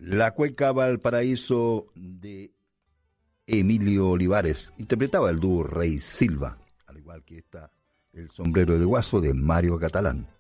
La Cueca Valparaíso de Emilio Olivares interpretaba el dúo Rey Silva, al igual que esta El sombrero de guaso de Mario Catalán.